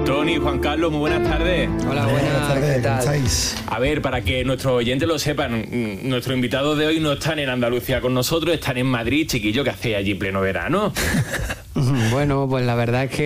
Tony, Juan Carlos, muy buenas tardes. Hola, buenas tardes, ¿cómo estáis? A ver, para que nuestros oyentes lo sepan, nuestros invitados de hoy no están en Andalucía con nosotros, están en Madrid, chiquillo, ¿qué hacéis allí pleno verano? Bueno, pues la verdad es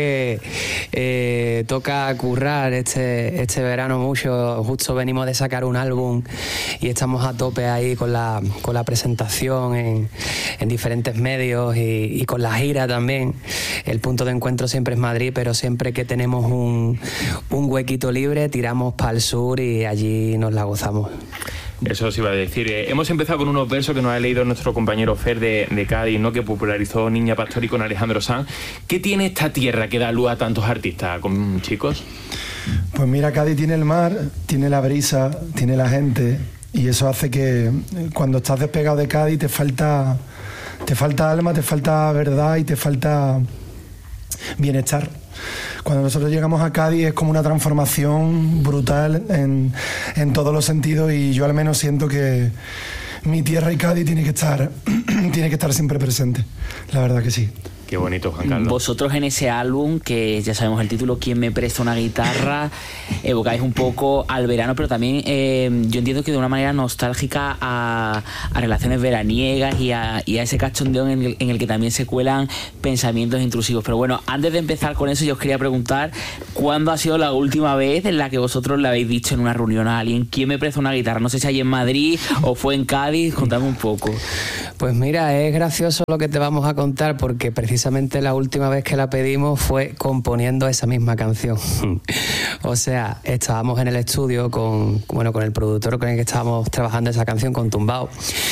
que toca currar este verano mucho. Justo venimos de sacar un álbum y estamos a tope ahí con la presentación en diferentes medios y con la gira también. El punto de encuentro siempre es Madrid, pero siempre que tenemos un huequito libre tiramos para el sur y allí nos la gozamos. Eso os iba a decir. Hemos empezado con unos versos que nos ha leído nuestro compañero Fer de Cádiz, ¿no? Que popularizó Niña Pastori con Alejandro Sanz. ¿Qué tiene esta tierra que da luz a tantos artistas, chicos? Pues mira, Cádiz tiene el mar, tiene la brisa, tiene la gente, y eso hace que cuando estás despegado de Cádiz te falta alma, te falta verdad y te falta bienestar. Cuando nosotros llegamos a Cádiz es como una transformación brutal en todos los sentidos, y yo al menos siento que mi tierra y Cádiz tiene que estar siempre presente. La verdad que sí. Qué bonito, Juan Carlos. Vosotros en ese álbum, que ya sabemos el título, ¿Quién me presta una guitarra?, evocáis un poco al verano, pero también yo entiendo que de una manera nostálgica a relaciones veraniegas y a ese cachondeo en el que también se cuelan pensamientos intrusivos. Pero bueno, antes de empezar con eso, yo os quería preguntar ¿cuándo ha sido la última vez en la que vosotros le habéis dicho en una reunión a alguien ¿quién me presta una guitarra? No sé si hay en Madrid o fue en Cádiz, contadme un poco. Pues mira, es gracioso lo que te vamos a contar, porque precisamente la última vez que la pedimos fue componiendo esa misma canción. O sea, estábamos en el estudio con el productor con el que estábamos trabajando esa canción, con Tumbao.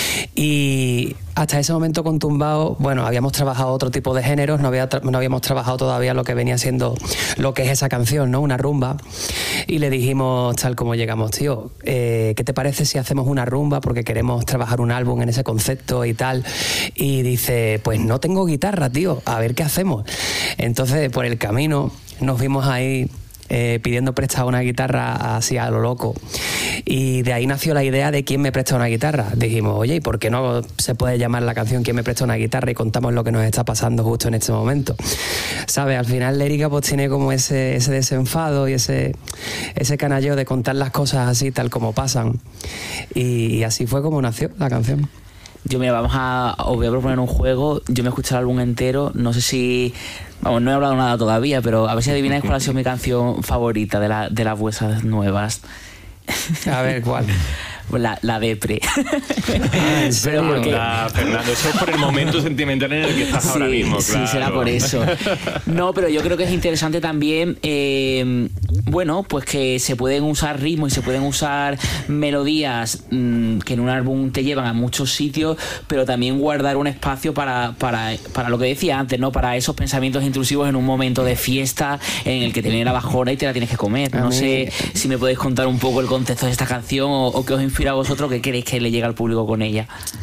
Y hasta ese momento con Tumbao, bueno, habíamos trabajado otro tipo de géneros, no habíamos trabajado todavía lo que venía siendo lo que es esa canción, ¿no? Una rumba. Y le dijimos, tal como llegamos, tío, ¿qué te parece si hacemos una rumba? Porque queremos trabajar un álbum en ese concepto y tal. Y dice, pues no tengo guitarra, tío, a ver qué hacemos. Entonces, por el camino, nos vimos ahí pidiendo prestada una guitarra así a lo loco, y de ahí nació la idea de ¿quién me presta una guitarra? Dijimos, oye, ¿y por qué no se puede llamar la canción ¿Quién me presta una guitarra? Y contamos lo que nos está pasando justo en este momento, ¿sabes? Al final Lérica pues tiene como ese desenfado y ese canalleo de contar las cosas así tal como pasan, y así fue como nació la canción. Yo, mira, os voy a proponer un juego. Yo me he escuchado el álbum entero. No sé si... Vamos, no he hablado nada todavía, pero a ver si adivináis cuál ha sido mi canción favorita de las vuestras nuevas. A ver, ¿cuál? La Depre. ¿En serio? Pero Fernando, eso es por el momento sentimental en el que estás ahora mismo, claro. Sí, será por eso. No, pero yo creo que es interesante también, bueno, pues que se pueden usar ritmos y se pueden usar melodías que en un álbum te llevan a muchos sitios, pero también guardar un espacio para lo que decía antes, ¿no? Para esos pensamientos intrusivos en un momento de fiesta en el que te viene la bajona y te la tienes que comer. No sé si me podéis contar un poco el contexto de esta canción o qué os inspira a vosotros, que queréis que le llegue al público con ella.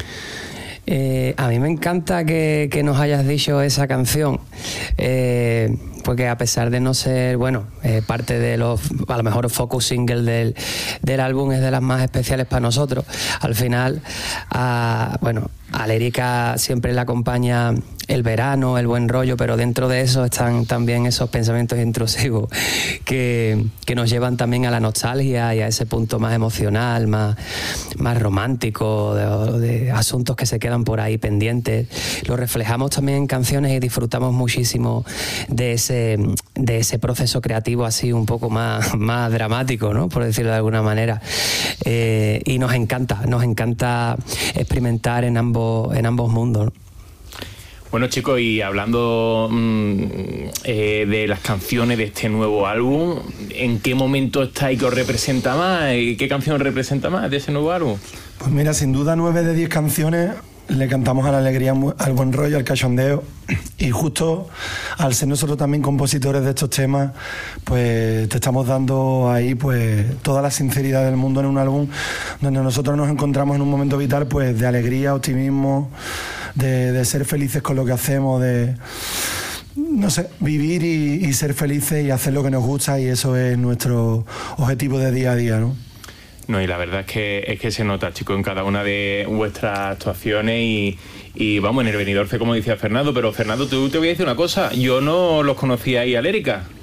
A mí me encanta que nos hayas dicho esa canción, porque a pesar de no ser, parte de los, a lo mejor, focus single del álbum, es de las más especiales para nosotros. Al final, a Lérica siempre le acompaña el verano, el buen rollo, pero dentro de eso están también esos pensamientos intrusivos que nos llevan también a la nostalgia y a ese punto más emocional, más romántico, de asuntos que se quedan por ahí pendientes. Lo reflejamos también en canciones y disfrutamos muchísimo de ese proceso creativo así un poco más dramático, ¿no? Por decirlo de alguna manera. Y nos encanta experimentar en ambos mundos, ¿no? Bueno, chicos, y hablando de las canciones de este nuevo álbum, ¿en qué momento estáis que os representa más? ¿Y qué canción representa más de ese nuevo álbum? Pues mira, sin duda 9 de 10 canciones le cantamos a la alegría, al buen rollo, al cachondeo, y justo al ser nosotros también compositores de estos temas, pues te estamos dando ahí pues toda la sinceridad del mundo en un álbum donde nosotros nos encontramos en un momento vital pues de alegría, optimismo, de ser felices con lo que hacemos, de vivir y ser felices y hacer lo que nos gusta, y eso es nuestro objetivo de día a día, ¿no? No, y la verdad es que se nota, chicos, en cada una de vuestras actuaciones y vamos, en el Benidorm, como decía Fernando. Pero Fernando, te voy a decir una cosa, yo no los conocía ahí a Lérica.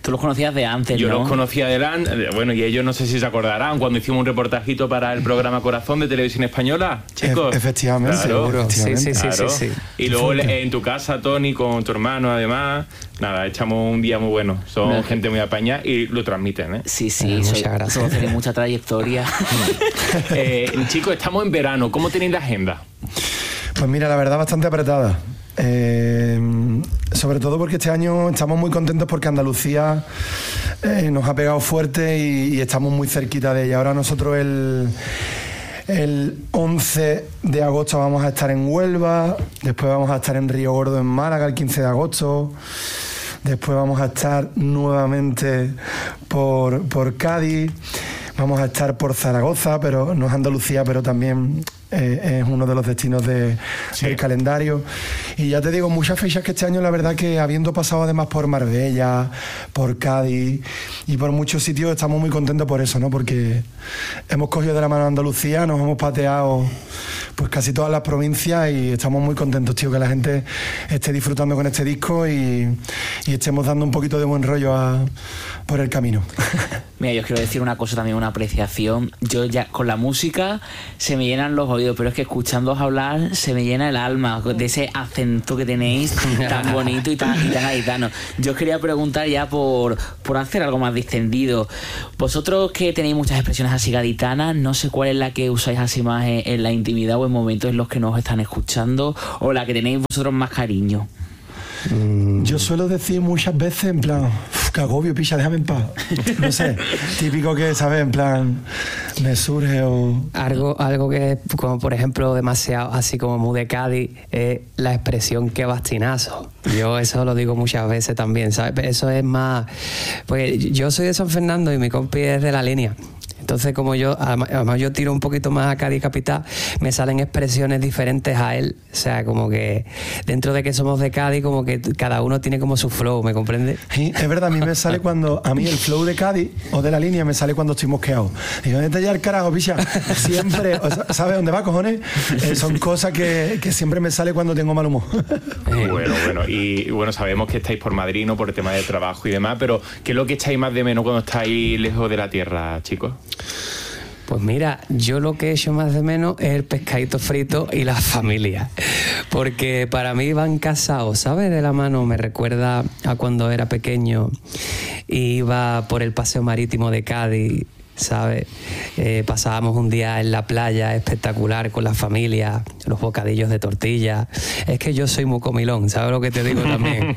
Tú los conocías de antes, Yo ¿no? los conocía de antes, bueno, y ellos no sé si se acordarán cuando hicimos un reportajito para el programa Corazón de Televisión Española, chicos. Efectivamente, Claro. seguro. Sí, sí, sí, Claro. sí, sí. Y luego en tu casa, Tony, con tu hermano, además, nada, echamos un día muy bueno. Son Bueno, gente muy apañada y lo transmiten, ¿eh? Sí, Muchas gracias. Todos tenéis mucha trayectoria. Chicos, estamos en verano. ¿Cómo tenéis la agenda? Pues mira, la verdad bastante apretada. Sobre todo porque este año estamos muy contentos porque Andalucía nos ha pegado fuerte y estamos muy cerquita de ella. Ahora nosotros el 11 de agosto vamos a estar en Huelva, después vamos a estar en Río Gordo, en Málaga, el 15 de agosto. Después vamos a estar nuevamente por Cádiz. Vamos a estar por Zaragoza, pero no es Andalucía, pero también es uno de los destinos del calendario. Y ya te digo, muchas fechas que este año, la verdad que habiendo pasado además por Marbella, por Cádiz y por muchos sitios, estamos muy contentos por eso, ¿no? Porque hemos cogido de la mano a Andalucía, nos hemos pateado pues casi todas las provincias y estamos muy contentos, tío, que la gente esté disfrutando con este disco y estemos dando un poquito de buen rollo por el camino. Mira, yo os quiero decir una cosa también, una apreciación. Yo ya con la música se me llenan los oídos, pero es que escuchándoos hablar se me llena el alma de ese acento que tenéis tan bonito y tan gaditano. Yo os quería preguntar ya por hacer algo más distendido. Vosotros que tenéis muchas expresiones así gaditanas, no sé cuál es la que usáis así más en la intimidad o en momentos en los que nos están escuchando, o la que tenéis vosotros más cariño. Yo suelo decir muchas veces en plan, qué agobio, picha, déjame en paz. No sé, típico que, ¿sabes? En plan, me surge o... Algo que, como por ejemplo, demasiado así como muy de Cádiz, es la expresión que bastinazo. Yo eso lo digo muchas veces también, ¿sabes? Eso es más... Porque yo soy de San Fernando y mi compi es de La Línea. Entonces, como yo, además yo tiro un poquito más a Cádiz capital, me salen expresiones diferentes a él. O sea, como que dentro de que somos de Cádiz, como que cada uno tiene como su flow, ¿me comprende? Sí, es verdad, a mí me sale a mí el flow de Cádiz o de La Línea me sale cuando estoy mosqueado. Digo, ¿dónde ya el carajo, picha? Siempre, ¿sabes dónde va, cojones? Son cosas que siempre me sale cuando tengo mal humor. Bueno, y bueno, sabemos que estáis por Madrid, ¿no? Por el tema del trabajo y demás, pero ¿qué es lo que echáis más de menos cuando estáis lejos de la tierra, chicos? Pues mira, yo lo que echo más de menos es el pescadito frito y la familia. Porque para mí van casados, ¿sabes? De la mano. Me recuerda a cuando era pequeño. Iba por el paseo marítimo de Cádiz, ¿sabes? Pasábamos un día en la playa espectacular con la familia, los bocadillos de tortilla. Es que yo soy muy comilón, ¿sabes lo que te digo también?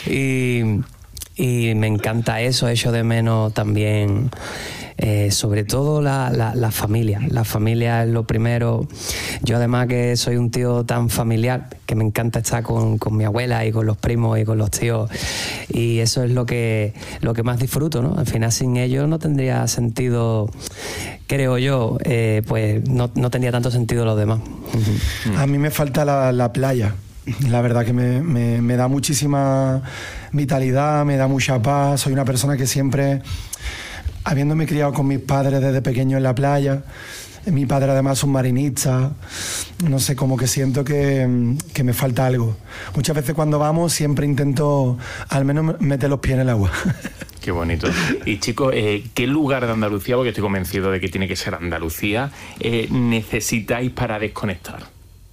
Y me encanta eso, echo de menos también... sobre todo la familia. La familia es lo primero. Yo además que soy un tío tan familiar que me encanta estar con mi abuela y con los primos y con los tíos, y eso es lo que más disfruto, ¿no? Al final sin ellos no tendría sentido, creo yo, pues no tendría tanto sentido los demás. A mí me falta la playa. La verdad que me da muchísima vitalidad, me da mucha paz. Soy una persona que siempre... Habiéndome criado con mis padres desde pequeño en la playa, mi padre además es un marinista, no sé, como que siento que me falta algo. Muchas veces cuando vamos siempre intento al menos meter los pies en el agua. Qué bonito. Y chicos, ¿qué lugar de Andalucía, porque estoy convencido de que tiene que ser Andalucía, necesitáis para desconectar?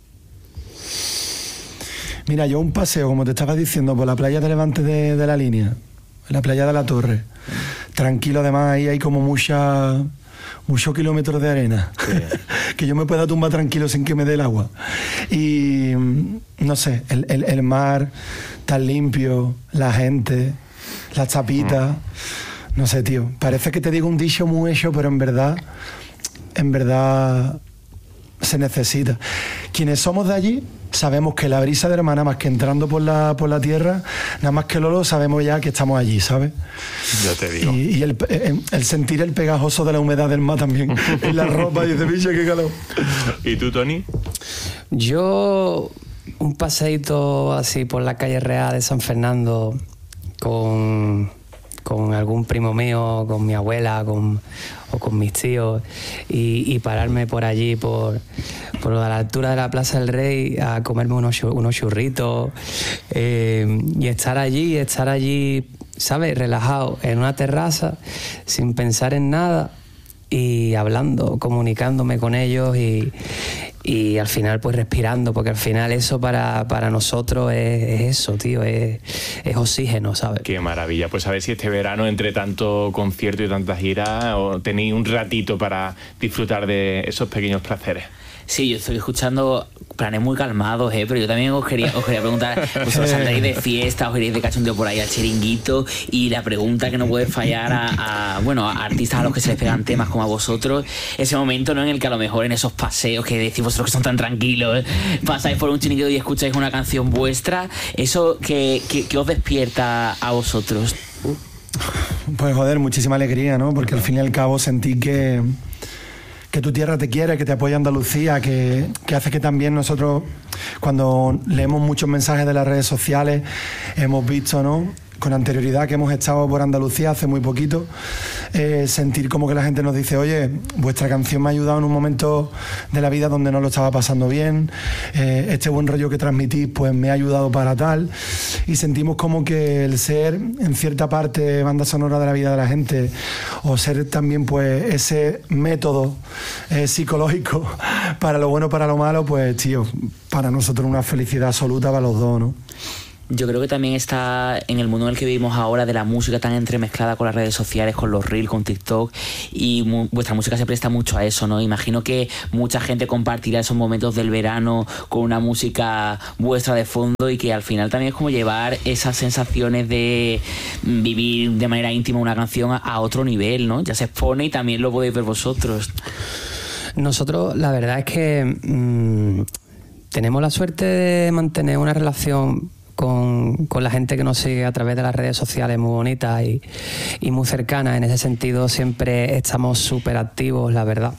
Mira, yo un paseo, como te estaba diciendo, por la playa de Levante de La Línea, la playa de la Torre, tranquilo, además ahí hay como muchos kilómetros de arena, sí. Que yo me pueda tumbar tranquilo sin que me dé el agua. Y no sé, el mar tan limpio, la gente, las tapitas, no sé, tío, parece que te digo un dicho muy hecho, pero en verdad se necesita. Quienes somos de allí sabemos que la brisa de hermana, más que entrando por la tierra, nada más que el olor, sabemos ya que estamos allí, ¿sabes? Yo te digo. Y el sentir el pegajoso de la humedad del mar también en la ropa, y dice, bicho, qué calor. ¿Y tú, Tony? Yo un paseíto así por la calle Real de San Fernando con algún primo mío, con mi abuela, o con mis tíos, y pararme por allí, por la altura de la Plaza del Rey, a comerme unos churritos, y estar allí ¿sabes? Relajado en una terraza, sin pensar en nada y hablando, comunicándome con ellos y al final pues respirando, porque al final eso para nosotros es eso, tío, es oxígeno, ¿sabes? Qué maravilla. Pues a ver si este verano, entre tanto concierto y tantas giras, tenéis un ratito para disfrutar de esos pequeños placeres. Sí, yo estoy escuchando planes muy calmados, pero yo también os quería preguntar, vosotros saltáis de fiesta, os iréis de cachondeo por ahí al chiringuito, y la pregunta que no puede fallar a artistas a los que se les pegan temas como a vosotros, ese momento, ¿no?, en el que a lo mejor en esos paseos que decís vosotros que son tan tranquilos, pasáis por un chiringuito y escucháis una canción vuestra, eso que os despierta a vosotros. Pues joder, muchísima alegría, ¿no? Porque al fin y al cabo sentí que tu tierra te quiere, que te apoya Andalucía, que hace que también nosotros, cuando leemos muchos mensajes de las redes sociales, hemos visto, ¿no?, con anterioridad que hemos estado por Andalucía hace muy poquito, sentir como que la gente nos dice, oye, vuestra canción me ha ayudado en un momento de la vida donde no lo estaba pasando bien, este buen rollo que transmitís pues me ha ayudado para tal, y sentimos como que el ser en cierta parte banda sonora de la vida de la gente, o ser también pues ese método psicológico para lo bueno, para lo malo, pues tío, para nosotros una felicidad absoluta para los dos, ¿no? Yo creo que también está en el mundo en el que vivimos ahora, de la música tan entremezclada con las redes sociales, con los reels, con TikTok, y vuestra música se presta mucho a eso, ¿no? Imagino que mucha gente compartirá esos momentos del verano con una música vuestra de fondo, y que al final también es como llevar esas sensaciones de vivir de manera íntima una canción a otro nivel, ¿no? Ya se expone y también lo podéis ver vosotros. Nosotros, la verdad es que tenemos la suerte de mantener una relación con la gente que nos sigue a través de las redes sociales muy bonitas y muy cercanas. En ese sentido siempre estamos súper activos, la verdad,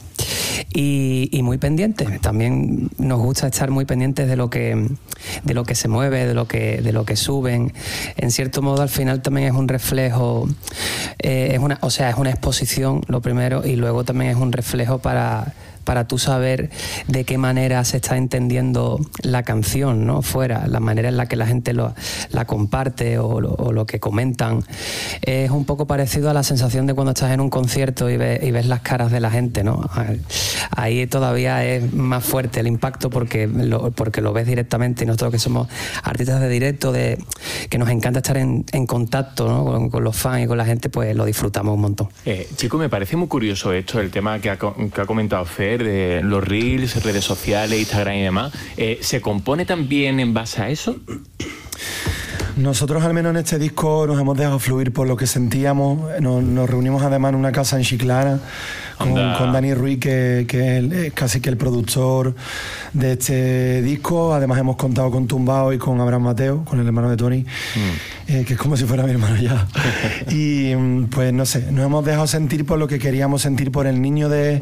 y muy pendientes. También nos gusta estar muy pendientes de lo que se mueve, de lo que suben. En cierto modo, al final también es un reflejo, es una exposición, lo primero, y luego también es un reflejo para tú saber de qué manera se está entendiendo la canción, ¿no?, fuera, la manera en la que la gente la comparte o lo que comentan. Es un poco parecido a la sensación de cuando estás en un concierto y ves las caras de la gente, ¿no? Ahí todavía es más fuerte el impacto porque lo ves directamente, y nosotros que somos artistas de directo, que nos encanta estar en contacto, ¿no?, con los fans y con la gente, pues lo disfrutamos un montón. Chico, me parece muy curioso esto, el tema que ha comentado Fer, de los reels, redes sociales, Instagram y demás. ¿Se compone también en base a eso? Nosotros al menos en este disco nos hemos dejado fluir por lo que sentíamos. Nos reunimos además en una casa en Chiclana con Dani Ruiz, que es casi que el productor de este disco. Además hemos contado con Tumbao y con Abraham Mateo, con el hermano de Tony, que es como si fuera mi hermano ya. Y pues no sé, nos hemos dejado sentir por lo que queríamos sentir, por el niño de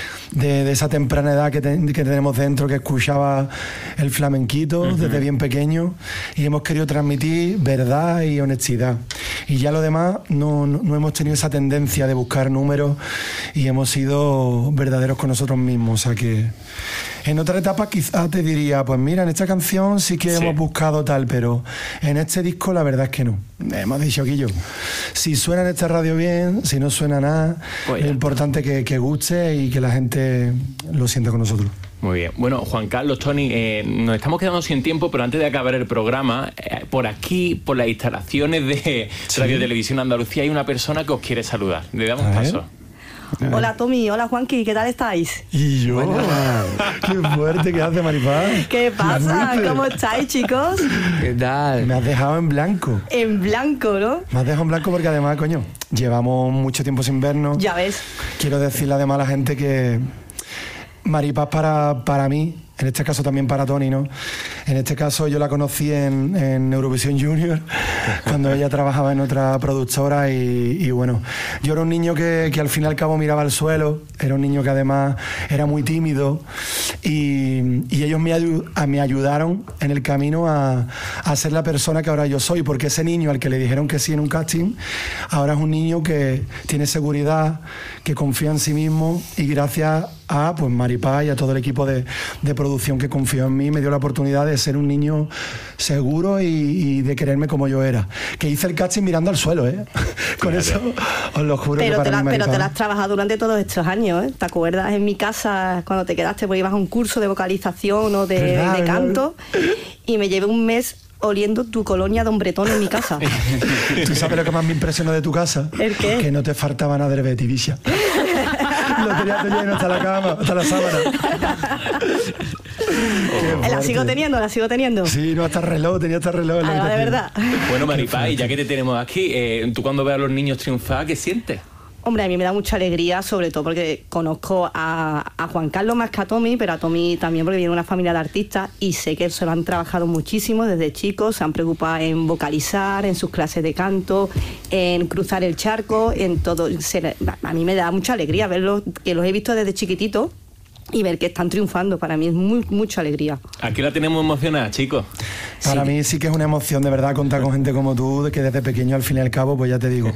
esa temprana edad que tenemos dentro, que escuchaba el flamenquito desde bien pequeño, y hemos querido transmitir verdad y honestidad. Y ya lo demás no hemos tenido esa tendencia de buscar números, y hemos sido verdaderos con nosotros mismos. O sea que en otra etapa quizás te diría, pues mira, en esta canción sí que hemos buscado tal, pero en este disco la verdad es que no. Hemos dicho, Guillo, si suena en esta radio bien, si no suena nada, pues lo importante es que guste y que la gente lo sienta con nosotros. Muy bien. Bueno, Juan Carlos, Tony, nos estamos quedando sin tiempo, pero antes de acabar el programa, por aquí, por las instalaciones de Radio Televisión Andalucía, hay una persona que os quiere saludar. Le damos paso. Hola Tommy, hola Juanqui, ¿qué tal estáis? Y yo, qué fuerte que hace, Maripaz. ¿Qué pasa? ¿Cómo estáis, chicos? ¿Qué tal? Me has dejado en blanco. En blanco, ¿no? Me has dejado en blanco porque además, coño, llevamos mucho tiempo sin vernos. Ya ves. Quiero decirle además a la gente que Maripaz para mí, en este caso también para Tony, ¿no? En este caso yo la conocí en Eurovisión Junior, cuando ella trabajaba en otra productora, y bueno, yo era un niño que al fin y al cabo miraba al suelo, era un niño que además era muy tímido, y ellos me ayudaron en el camino a ser la persona que ahora yo soy, porque ese niño al que le dijeron que sí en un casting, ahora es un niño que tiene seguridad, que confía en sí mismo, y gracias a pues Maripaz y a todo el equipo de producción que confió en mí, me dio la oportunidad de ser un niño seguro y de quererme como yo era. Que hice el casting mirando al suelo, ¿eh? Con eso os lo juro. Pero, que para mí, pero te Maripaz, lo has trabajado durante todos estos años, ¿eh? ¿Te acuerdas en mi casa cuando te quedaste porque ibas a un curso de vocalización o de canto? Y me llevé un mes oliendo tu colonia Don Bretón en mi casa. ¿Tú sabes lo que más me impresionó de tu casa? ¿El qué? Que no te faltaba nada de Betivicia. Lo tenías lleno hasta la cama, hasta la sábana. La sigo teniendo. Sí, no, hasta reloj, tenía hasta reloj. en la De habitación. verdad. Bueno, Maripaz, y ya que te tenemos aquí, tú cuando ves a los niños triunfar, ¿qué sientes? Hombre, a mí me da mucha alegría, sobre todo porque conozco a Juan Carlos más que a Tommy, pero a Tommy también porque viene de una familia de artistas y sé que se lo han trabajado muchísimo desde chicos, se han preocupado en vocalizar, en sus clases de canto, en cruzar el charco, en todo. A mí me da mucha alegría verlos, que los he visto desde chiquititos y ver que están triunfando. Para mí es mucha alegría. Aquí la tenemos emocionada, chicos. Para mí sí que es una emoción de verdad contar con gente como tú, de que desde pequeño al fin y al cabo, pues ya te digo,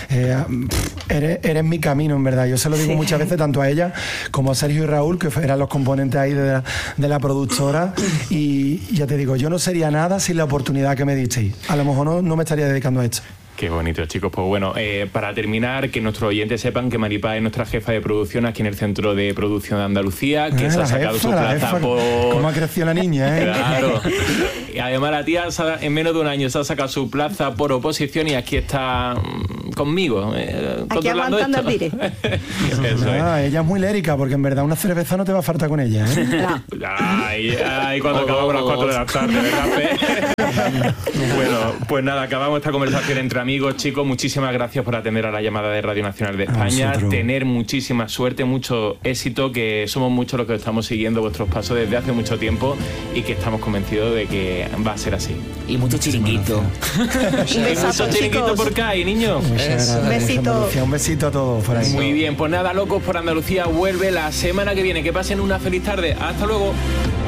eres mi camino, en verdad. Yo se lo digo muchas veces tanto a ella como a Sergio y Raúl, que eran los componentes ahí de la productora, y ya te digo, yo no sería nada sin la oportunidad que me disteis. A lo mejor no me estaría dedicando a esto. Qué bonito, chicos. Pues bueno, para terminar, que nuestros oyentes sepan que Maripaz es nuestra jefa de producción aquí en el Centro de Producción de Andalucía, que se ha sacado su plaza por... ¿Cómo ha crecido la niña, eh? Claro. Y además la tía en menos de un año se ha sacado su plaza por oposición y aquí está conmigo, aquí aguantando el tire. Ella es muy lérica, porque en verdad una cerveza no te va a faltar con ella, ¿eh? Ay, cuando acabamos las 4 de la tarde, ¿verdad? Bueno, pues nada, acabamos esta conversación entre amigos, chicos. Muchísimas gracias por atender a la llamada de Radio Nacional de España. Tener muchísima suerte, mucho éxito, que somos muchos los que estamos siguiendo vuestros pasos desde hace mucho tiempo y que estamos convencidos de que va a ser así. Y mucho chiringuito. Un besazo, mucho chiringuito por acá, y niños. Un besito. Un besito a todos por ahí. Muy bien, pues nada, Locos por Andalucía vuelve la semana que viene. Que pasen una feliz tarde. Hasta luego.